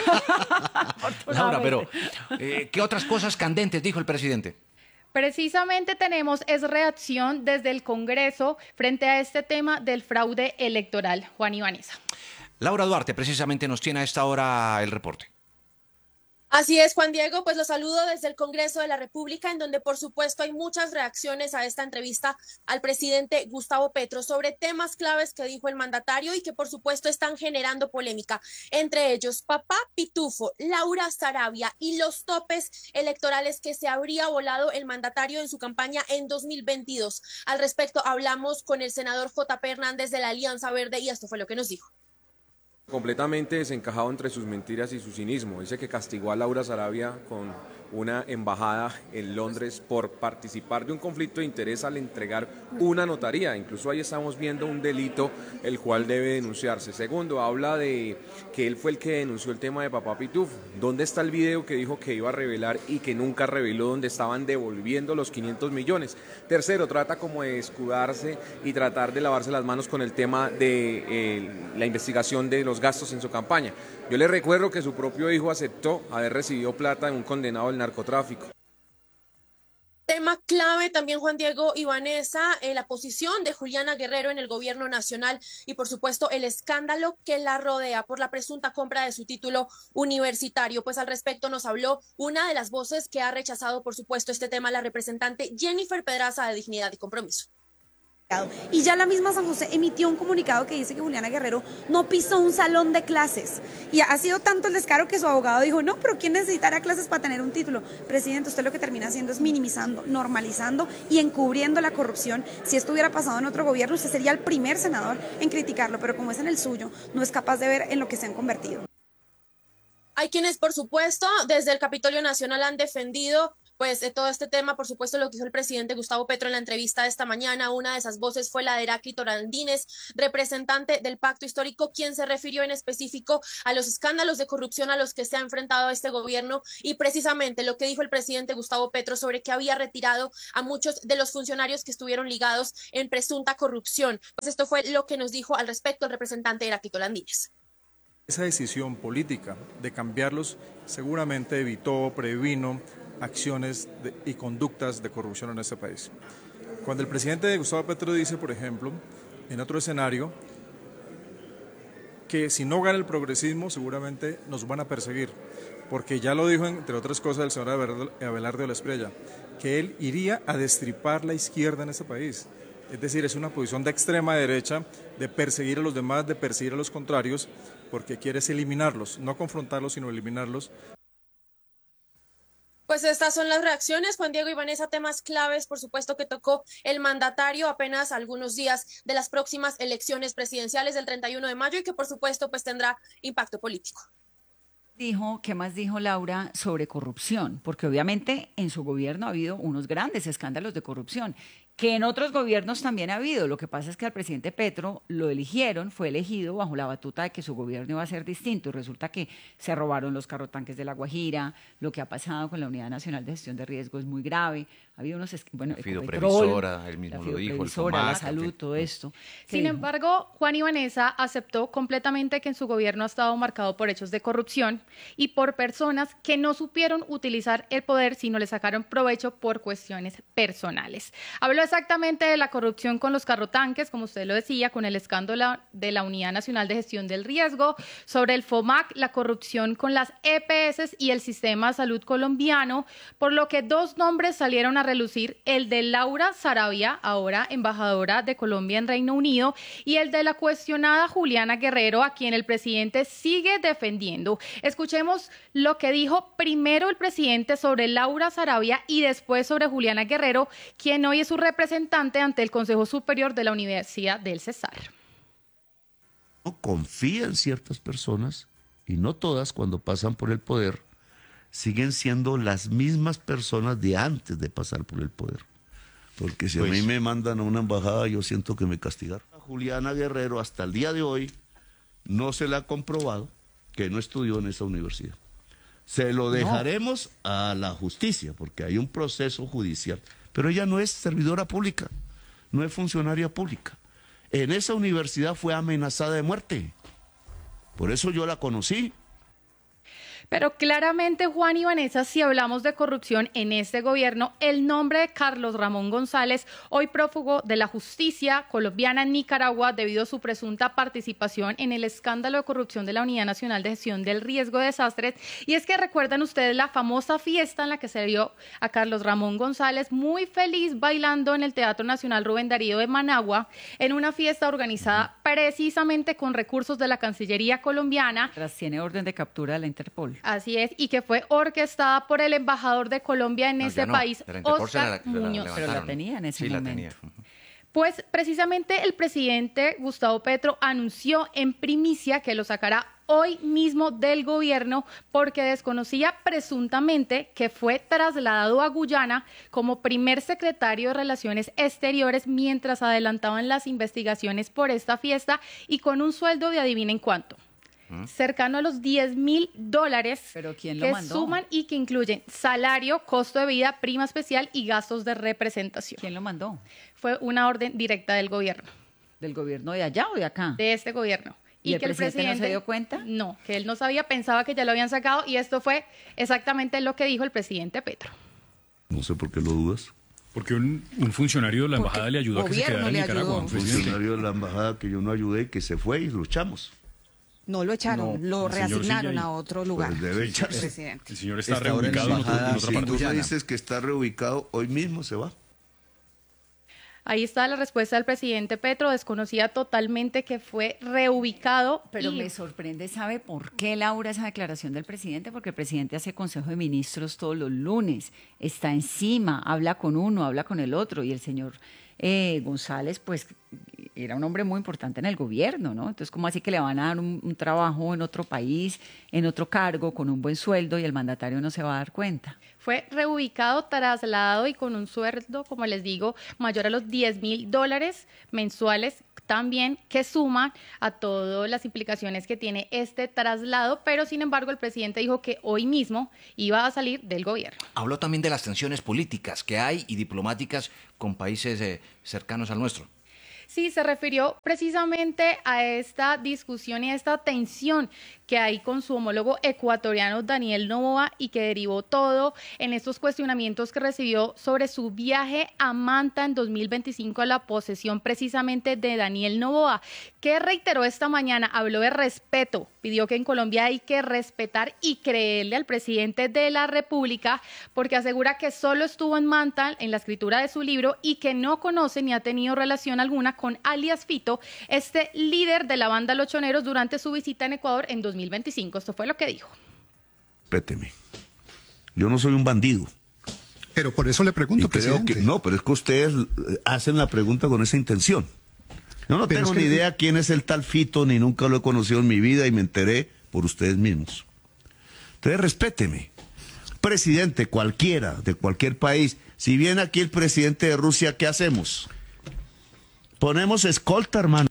Laura, pero ¿qué otras cosas candentes dijo el presidente? Precisamente tenemos reacción desde el Congreso frente a este tema del fraude electoral. Juan y Vanessa. Laura Duarte precisamente nos tiene a esta hora el reporte. Así es, Juan Diego, pues los saludo desde el Congreso de la República, en donde por supuesto hay muchas reacciones a esta entrevista al presidente Gustavo Petro sobre temas claves que dijo el mandatario y que por supuesto están generando polémica, entre ellos Papá Pitufo, Laura Sarabia y los topes electorales que se habría volado el mandatario en su campaña en 2022. Al respecto hablamos con el senador J.P. Hernández de la Alianza Verde y esto fue lo que nos dijo. Completamente desencajado entre sus mentiras y su cinismo. Dice que castigó a Laura Sarabia con una embajada en Londres por participar de un conflicto de interés al entregar una notaría. Incluso ahí estamos viendo un delito el cual debe denunciarse. Segundo, habla de que él fue el que denunció el tema de Papá Pitufo. ¿Dónde está el video que dijo que iba a revelar y que nunca reveló, donde estaban devolviendo los 500 millones? Tercero, trata como de escudarse y tratar de lavarse las manos con el tema de la investigación de los gastos en su campaña. Yo le recuerdo que su propio hijo aceptó haber recibido plata de un condenado del narcotráfico. Tema clave también, Juan Diego y Vanessa, la posición de Juliana Guerrero en el gobierno nacional y por supuesto el escándalo que la rodea por la presunta compra de su título universitario. Pues al respecto nos habló una de las voces que ha rechazado por supuesto este tema, la representante Jennifer Pedraza de Dignidad y Compromiso. Y ya la misma San José emitió un comunicado que dice que Juliana Guerrero no pisó un salón de clases. Y ha sido tanto el descaro que su abogado dijo, no, pero ¿quién necesitará clases para tener un título? Presidente, usted lo que termina haciendo es minimizando, normalizando y encubriendo la corrupción. Si esto hubiera pasado en otro gobierno, usted sería el primer senador en criticarlo, pero como es en el suyo, no es capaz de ver en lo que se han convertido. Hay quienes, por supuesto, desde el Capitolio Nacional han defendido pues todo este tema, por supuesto, lo que hizo el presidente Gustavo Petro en la entrevista de esta mañana. Una de esas voces fue la de Heráclito Landines, representante del Pacto Histórico, quien se refirió en específico a los escándalos de corrupción a los que se ha enfrentado este gobierno y precisamente lo que dijo el presidente Gustavo Petro sobre que había retirado a muchos de los funcionarios que estuvieron ligados en presunta corrupción. Pues esto fue lo que nos dijo al respecto el representante Heráclito Landines. Esa decisión política de cambiarlos seguramente evitó, previno acciones y conductas de corrupción en este país. Cuando el presidente Gustavo Petro dice, por ejemplo, en otro escenario, que si no gana el progresismo seguramente nos van a perseguir, porque ya lo dijo, entre otras cosas, el señor Abelardo de la Espriella, que él iría a destripar la izquierda en este país. Es decir, es una posición de extrema derecha, de perseguir a los demás, de perseguir a los contrarios, porque quiere eliminarlos, no confrontarlos, sino eliminarlos. Pues estas son las reacciones, Juan Diego y Vanessa, temas claves, por supuesto, que tocó el mandatario apenas algunos días de las próximas elecciones presidenciales del 31 de mayo y que, por supuesto, pues tendrá impacto político. ¿Qué más dijo Laura sobre corrupción? Porque obviamente en su gobierno ha habido unos grandes escándalos de corrupción, que en otros gobiernos también ha habido. Lo que pasa es que al presidente Petro lo eligieron, fue elegido bajo la batuta de que su gobierno iba a ser distinto. Y resulta que se robaron los carrotanques de La Guajira, lo que ha pasado con la Unidad Nacional de Gestión de Riesgo es muy grave. Ha habido unos, bueno, la fidoprevisora, él mismo lo dijo, el FOMAC, la salud, todo esto. Sin embargo, Juan y Vanessa aceptó completamente que en su gobierno ha estado marcado por hechos de corrupción y por personas que no supieron utilizar el poder, sino le sacaron provecho por cuestiones personales. Habló exactamente de la corrupción con los carrotanques, como usted lo decía, con el escándalo de la Unidad Nacional de Gestión del Riesgo, sobre el FOMAC, la corrupción con las EPS y el Sistema de Salud colombiano, por lo que dos nombres salieron a relucir, el de Laura Sarabia, ahora embajadora de Colombia en Reino Unido, y el de la cuestionada Juliana Guerrero, a quien el presidente sigue defendiendo. Escuchemos lo que dijo primero el presidente sobre Laura Sarabia y después sobre Juliana Guerrero, quien hoy es su representante ante el Consejo Superior de la Universidad del Cesar. No confía en ciertas personas y no todas, cuando pasan por el poder, siguen siendo las mismas personas de antes de pasar por el poder. Porque si pues a mí me mandan a una embajada, yo siento que me castigaron. A Juliana Guerrero hasta el día de hoy no se le ha comprobado que no estudió en esa universidad. Se lo dejaremos a la justicia, porque hay un proceso judicial. Pero ella no es servidora pública, no es funcionaria pública. En esa universidad fue amenazada de muerte. Por eso yo la conocí. Pero claramente, Juan y Vanessa, si hablamos de corrupción en este gobierno, el nombre de Carlos Ramón González, hoy prófugo de la justicia colombiana en Nicaragua debido a su presunta participación en el escándalo de corrupción de la Unidad Nacional de Gestión del Riesgo de Desastres. Y es que recuerdan ustedes la famosa fiesta en la que se vio a Carlos Ramón González muy feliz bailando en el Teatro Nacional Rubén Darío de Managua, en una fiesta organizada precisamente con recursos de la Cancillería colombiana. Tiene orden de captura de la Interpol. Así es, y que fue orquestada por el embajador de Colombia en ese país, Oscar Muñoz. Pero la tenía en ese momento. Pues precisamente el presidente Gustavo Petro anunció en primicia que lo sacará hoy mismo del gobierno porque desconocía presuntamente que fue trasladado a Guyana como primer secretario de Relaciones Exteriores mientras adelantaban las investigaciones por esta fiesta y con un sueldo de adivinen cuánto. Cercano a los $10,000. ¿Pero quién lo mandó? Suman y que incluyen salario, costo de vida, prima especial y gastos de representación. ¿Quién lo mandó? Fue una orden directa del gobierno. ¿Del gobierno de allá o de acá? De este gobierno. ¿Y que el presidente no se dio cuenta? No, que él no sabía, pensaba que ya lo habían sacado y esto fue exactamente lo que dijo el presidente Petro. No sé por qué lo dudas. Porque un funcionario de la embajada le ayudó a que se quedara en Nicaragua. Un funcionario de la embajada que yo no ayudé y que se fue y luchamos. No lo echaron, lo reasignaron a otro lugar. Pues debe echarse. El señor está reubicado en otra parte. Si tú me dices que está reubicado, hoy mismo se va. Ahí está la respuesta del presidente Petro, desconocía totalmente que fue reubicado. Pero me sorprende, ¿sabe por qué, Laura, esa declaración del presidente? Porque el presidente hace Consejo de Ministros todos los lunes, está encima, habla con uno, habla con el otro, y el señor González, pues, era un hombre muy importante en el gobierno, ¿no? Entonces, ¿cómo así que le van a dar un trabajo en otro país, en otro cargo, con un buen sueldo, y el mandatario no se va a dar cuenta? Fue reubicado, trasladado y con un sueldo, como les digo, mayor a los $10,000 mensuales también, que suman a todas las implicaciones que tiene este traslado, pero sin embargo el presidente dijo que hoy mismo iba a salir del gobierno. Habló también de las tensiones políticas que hay y diplomáticas con países cercanos al nuestro. Sí, se refirió precisamente a esta discusión y a esta tensión que hay con su homólogo ecuatoriano Daniel Noboa y que derivó todo en estos cuestionamientos que recibió sobre su viaje a Manta en 2025 a la posesión precisamente de Daniel Noboa, que reiteró esta mañana, habló de respeto, pidió que en Colombia hay que respetar y creerle al presidente de la República, porque asegura que solo estuvo en Manta en la escritura de su libro y que no conoce ni ha tenido relación alguna con alias Fito, este líder de la banda Los Choneros, durante su visita en Ecuador en 2025. Esto fue lo que dijo. Respéteme. Yo no soy un bandido. Pero por eso le pregunto, presidente. No, pero es que ustedes hacen la pregunta con esa intención. Yo no tengo ni idea quién es el tal Fito, ni nunca lo he conocido en mi vida y me enteré por ustedes mismos. Entonces, respéteme. Presidente cualquiera, de cualquier país, si viene aquí el presidente de Rusia, ¿qué hacemos? Ponemos escolta, hermano.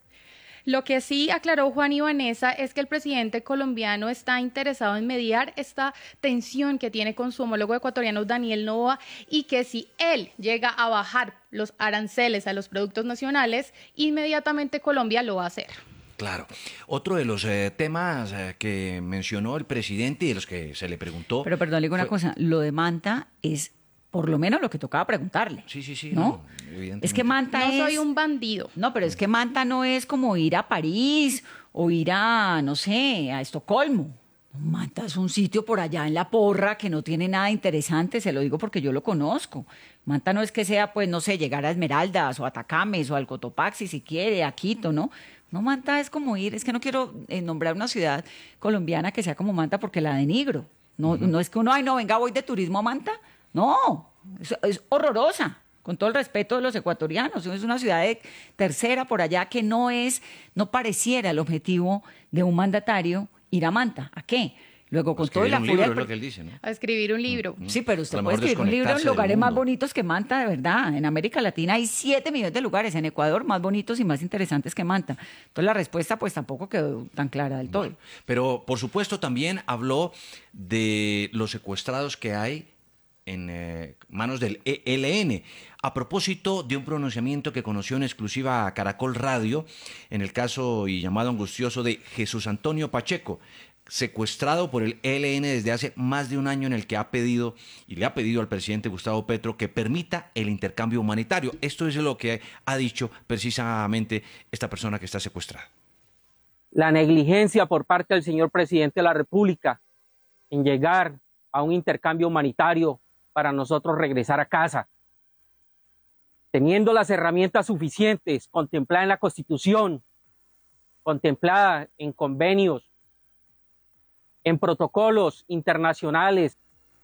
Lo que sí aclaró Juan y Vanessa es que el presidente colombiano está interesado en mediar esta tensión que tiene con su homólogo ecuatoriano Daniel Noboa y que si él llega a bajar los aranceles a los productos nacionales, inmediatamente Colombia lo va a hacer. Claro. Otro de los temas que mencionó el presidente y de los que se le preguntó... Pero perdón, le digo una cosa, lo de Manta es por lo menos lo que tocaba preguntarle. Sí, ¿no? Es que Manta no soy un bandido. No, pero es que Manta no es como ir a París o ir a, no sé, a Estocolmo. Manta es un sitio por allá en la porra que no tiene nada interesante, se lo digo porque yo lo conozco. Manta no es que sea, pues, no sé, llegar a Esmeraldas o a Atacames o al Cotopaxi si quiere, a Quito, ¿no? No, Manta es como ir, es que no quiero nombrar una ciudad colombiana que sea como Manta porque la denigro. No, no es que uno, ay, no, venga, voy de turismo a Manta. No, es horrorosa, con todo el respeto de los ecuatorianos. Es una ciudad de tercera por allá que no pareciera el objetivo de un mandatario ir a Manta. ¿A qué? Luego con todo la furia... es lo que él dice, ¿no? A escribir un libro. Sí, pero usted puede escribir un libro en lugares más bonitos que Manta, de verdad. En América Latina hay 7 millones de lugares, en Ecuador más bonitos y más interesantes que Manta. Entonces la respuesta pues tampoco quedó tan clara del todo. Bueno, pero por supuesto también habló de los secuestrados que hay en manos del ELN, a propósito de un pronunciamiento que conoció en exclusiva a Caracol Radio en el caso y llamado angustioso de Jesús Antonio Pacheco, secuestrado por el ELN desde hace más de un año, en el que ha pedido y le ha pedido al presidente Gustavo Petro que permita el intercambio humanitario. Esto es lo que ha dicho precisamente esta persona que está secuestrada. La negligencia por parte del señor presidente de la República en llegar a un intercambio humanitario para nosotros regresar a casa, teniendo las herramientas suficientes contempladas en la Constitución, contempladas en convenios, en protocolos internacionales.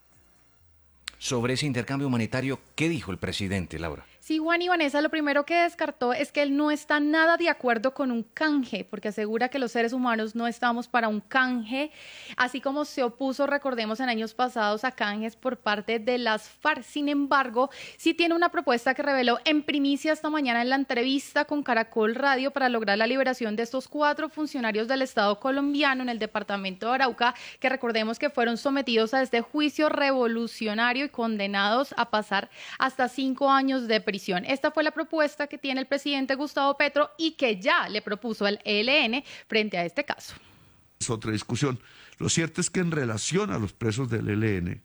Sobre ese intercambio humanitario, ¿qué dijo el presidente, Laura? Sí, Juan y Vanessa, lo primero que descartó es que él no está nada de acuerdo con un canje, porque asegura que los seres humanos no estamos para un canje, así como se opuso, recordemos, en años pasados a canjes por parte de las FARC. Sin embargo, sí tiene una propuesta que reveló en primicia esta mañana en la entrevista con Caracol Radio para lograr la liberación de estos 4 funcionarios del Estado colombiano en el departamento de Arauca, que recordemos que fueron sometidos a este juicio revolucionario y condenados a pasar hasta 5 años de prisión. Esta fue la propuesta que tiene el presidente Gustavo Petro y que ya le propuso al ELN frente a este caso. Es otra discusión. Lo cierto es que en relación a los presos del ELN,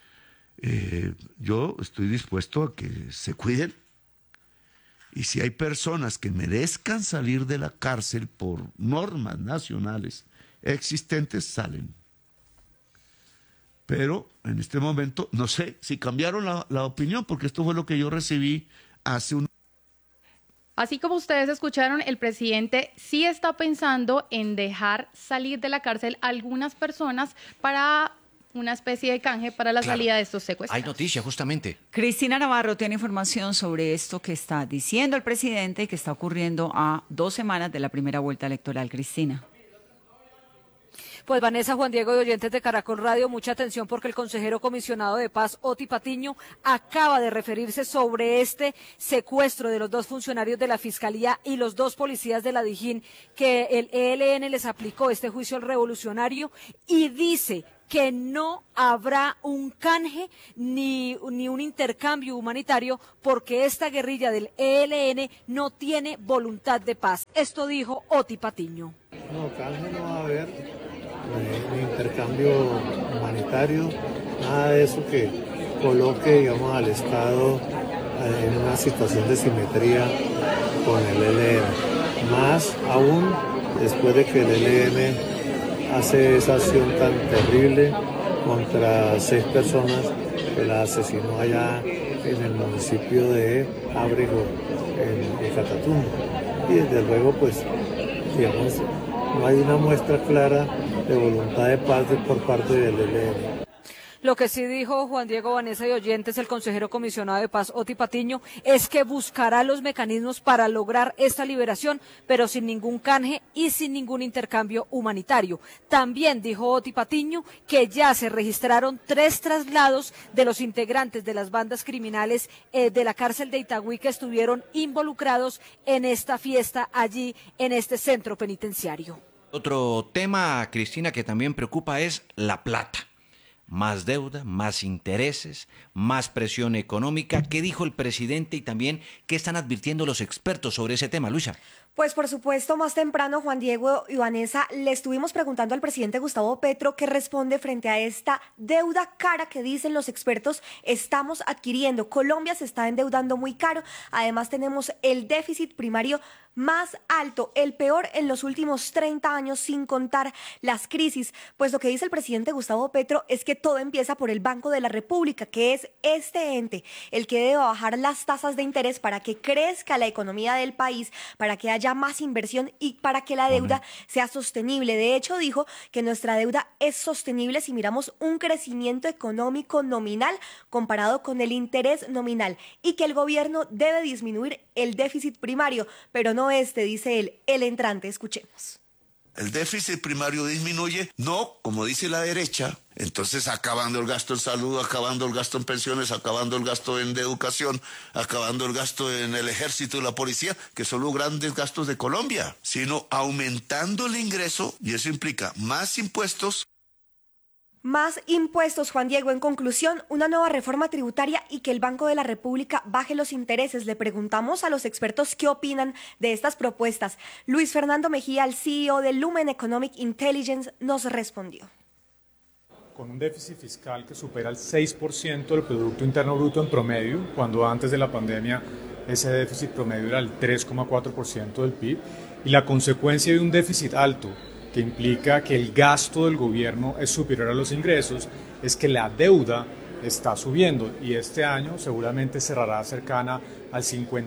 yo estoy dispuesto a que se cuiden, y si hay personas que merezcan salir de la cárcel por normas nacionales existentes, salen. Pero en este momento, no sé si cambiaron la opinión, porque esto fue lo que yo recibí hace un... Así como ustedes escucharon, el presidente sí está pensando en dejar salir de la cárcel a algunas personas para una especie de canje para la salida de estos secuestrados. Hay noticia, justamente. Cristina Navarro tiene información sobre esto que está diciendo el presidente y que está ocurriendo a 2 semanas de la primera vuelta electoral. Cristina. Pues Vanessa, Juan Diego y oyentes de Caracol Radio, mucha atención porque el consejero comisionado de paz, Oti Patiño, acaba de referirse sobre este secuestro de los 2 funcionarios de la Fiscalía y los 2 policías de la Dijín que el ELN les aplicó este juicio revolucionario y dice que no habrá un canje ni un intercambio humanitario porque esta guerrilla del ELN no tiene voluntad de paz. Esto dijo Oti Patiño. No, canje no va a haber. Ni intercambio humanitario, nada de eso que coloque, digamos, al Estado en una situación de simetría con el ELN. Más aún después de que el ELN hace esa acción tan terrible contra 6 personas que la asesinó allá en el municipio de Ábrego, en Catatumbo. Y desde luego, pues, digamos, no hay una muestra clara de voluntad de paz por parte del ELN. Lo que sí dijo Juan Diego, Vanessa y oyentes, el consejero comisionado de paz, Oti Patiño, es que buscará los mecanismos para lograr esta liberación, pero sin ningún canje y sin ningún intercambio humanitario. También dijo Oti Patiño que ya se registraron 3 traslados de los integrantes de las bandas criminales de la cárcel de Itagüí que estuvieron involucrados en esta fiesta allí en este centro penitenciario. Otro tema, Cristina, que también preocupa es la plata. Más deuda, más intereses, más presión económica. ¿Qué dijo el presidente y también qué están advirtiendo los expertos sobre ese tema, Luisa? Pues por supuesto, más temprano, Juan Diego y Vanessa, le estuvimos preguntando al presidente Gustavo Petro qué responde frente a esta deuda cara que dicen los expertos estamos adquiriendo. Colombia se está endeudando muy caro, además tenemos el déficit primario más alto, el peor en los últimos 30 años, sin contar las crisis. Pues lo que dice el presidente Gustavo Petro es que todo empieza por el Banco de la República, que es este ente el que debe bajar las tasas de interés para que crezca la economía del país, para que haya más inversión y para que la deuda sea sostenible. De hecho, dijo que nuestra deuda es sostenible si miramos un crecimiento económico nominal comparado con el interés nominal y que el gobierno debe disminuir el déficit primario, pero no dice él, el entrante. Escuchemos. El déficit primario disminuye, no, como dice la derecha, entonces acabando el gasto en salud, acabando el gasto en pensiones, acabando el gasto en educación, acabando el gasto en el ejército y la policía, que son los grandes gastos de Colombia, sino aumentando el ingreso, y eso implica más impuestos. Más impuestos, Juan Diego. En conclusión, una nueva reforma tributaria y que el Banco de la República baje los intereses. Le preguntamos a los expertos qué opinan de estas propuestas. Luis Fernando Mejía, el CEO de Lumen Economic Intelligence, nos respondió. Con un déficit fiscal que supera el 6% del Producto Interno Bruto en promedio, cuando antes de la pandemia ese déficit promedio era el 3,4% del PIB, y la consecuencia de un déficit alto, que implica que el gasto del gobierno es superior a los ingresos, es que la deuda está subiendo y este año seguramente cerrará cercana al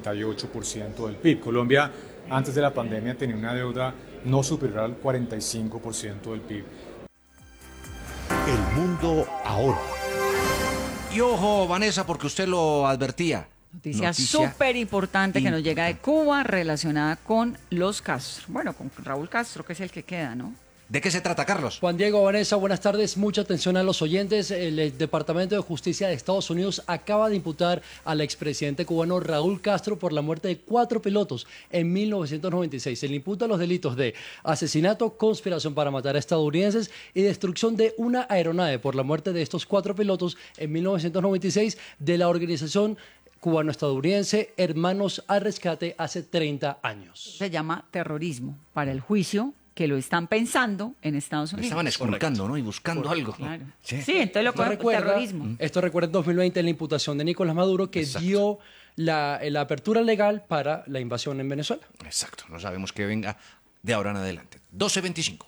58% del PIB. Colombia antes de la pandemia tenía una deuda no superior al 45% del PIB. El mundo ahora. Y ojo, Vanessa, porque usted lo advertía. Noticia súper importante que nos llega de Cuba relacionada con los Castro. Bueno, con Raúl Castro, que es el que queda, ¿no? ¿De qué se trata, Carlos? Juan Diego, Vanessa, buenas tardes. Mucha atención a los oyentes. El Departamento de Justicia de Estados Unidos acaba de imputar al expresidente cubano Raúl Castro por la muerte de 4 pilotos en 1996. Se le imputa los delitos de asesinato, conspiración para matar a estadounidenses y destrucción de una aeronave por la muerte de estos 4 pilotos en 1996 de la organización cubano-estadounidense Hermanos al Rescate hace 30 años. Se llama terrorismo para el juicio que lo están pensando en Estados Unidos. Estaban esculcando, ¿no? Y buscando algo. Claro. Sí, entonces lo que terrorismo. Esto recuerda en 2020 la imputación de Nicolás Maduro que dio la apertura legal para la invasión en Venezuela. Exacto. No sabemos qué venga de ahora en adelante. 12:25.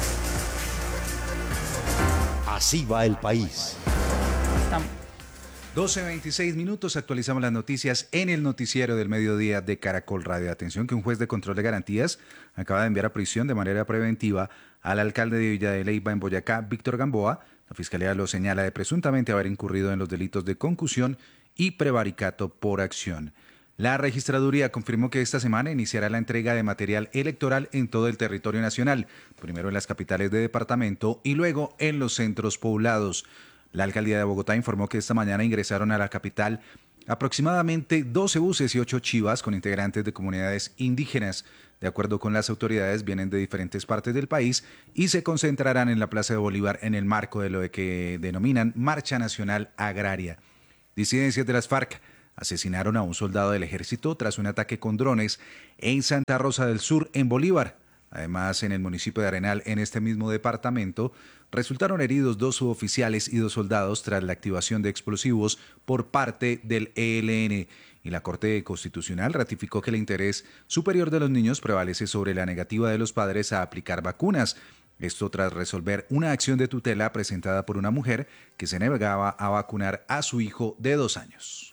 Así va el país. 12:26 minutos, actualizamos las noticias en el noticiero del mediodía de Caracol Radio. Atención que un juez de control de garantías acaba de enviar a prisión de manera preventiva al alcalde de Villa de Leyva en Boyacá, Víctor Gamboa. La fiscalía lo señala de presuntamente haber incurrido en los delitos de concusión y prevaricato por acción. La registraduría confirmó que esta semana iniciará la entrega de material electoral en todo el territorio nacional, primero en las capitales de departamento y luego en los centros poblados. La alcaldía de Bogotá informó que esta mañana ingresaron a la capital aproximadamente 12 buses y 8 chivas con integrantes de comunidades indígenas. De acuerdo con las autoridades, vienen de diferentes partes del país y se concentrarán en la Plaza de Bolívar en el marco de lo que denominan Marcha Nacional Agraria. Disidencias de las FARC asesinaron a un soldado del ejército tras un ataque con drones en Santa Rosa del Sur, en Bolívar. Además, en el municipio de Arenal, en este mismo departamento, resultaron heridos 2 suboficiales y 2 soldados tras la activación de explosivos por parte del ELN. Y la Corte Constitucional ratificó que el interés superior de los niños prevalece sobre la negativa de los padres a aplicar vacunas. Esto tras resolver una acción de tutela presentada por una mujer que se negaba a vacunar a su hijo de 2 años.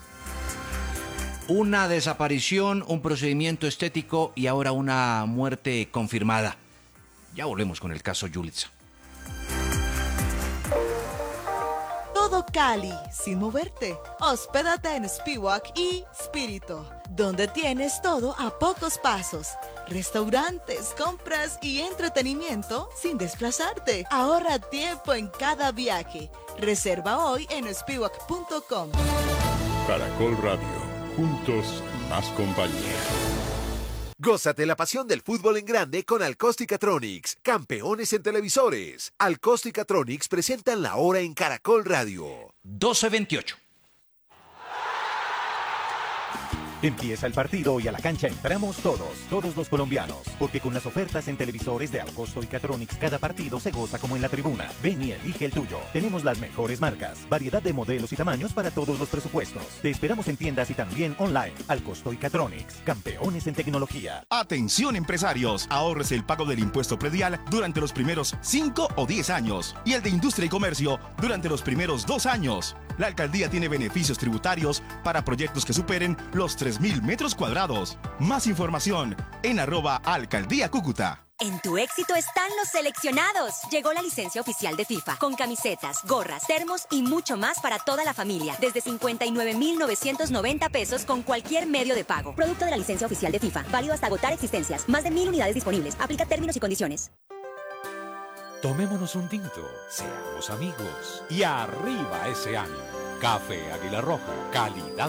Una desaparición, un procedimiento estético y ahora una muerte confirmada. Ya volvemos con el caso Yulitza. Todo Cali, sin moverte. Hospédate en Spiwak y Spirito, donde tienes todo a pocos pasos. Restaurantes, compras y entretenimiento sin desplazarte. Ahorra tiempo en cada viaje. Reserva hoy en spiwak.com. Caracol Radio. Juntos, más compañía. Gózate la pasión del fútbol en grande con Alcóstica-Tronics, campeones en televisores. Alcóstica-Tronics presentan la hora en Caracol Radio. 12:28. Empieza el partido y a la cancha entramos todos los colombianos, porque con las ofertas en televisores de Alcóstica-Tronics cada partido se goza como en la tribuna. Ven y elige el tuyo. Tenemos las mejores marcas, variedad de modelos y tamaños para todos los presupuestos. Te esperamos en tiendas y también online. Alcóstica-Tronics, campeones en tecnología. Atención empresarios, ahorres el pago del impuesto predial durante los primeros 5 o 10 años y el de industria y comercio durante los primeros 2 años. La alcaldía tiene beneficios tributarios para proyectos que superen los 3.000 metros cuadrados. Más información en @alcaldía Cúcuta. En tu éxito están los seleccionados. Llegó la licencia oficial de FIFA, con camisetas, gorras, termos y mucho más para toda la familia. Desde 59.990 pesos con cualquier medio de pago. Producto de la licencia oficial de FIFA, válido hasta agotar existencias. Más de 1.000 unidades disponibles. Aplica términos y condiciones. Tomémonos un tinto, seamos amigos y arriba ese ánimo. Café Águila Roja, calidad